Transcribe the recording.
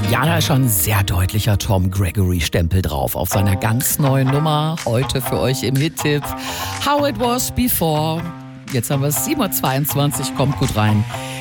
Ja, da ist schon ein sehr deutlicher Tom Gregory-Stempel drauf auf seiner ganz neuen Nummer. Heute für euch im Hit-Tipp How It Was Before. Jetzt haben wir es 7:22 Uhr, kommt gut rein.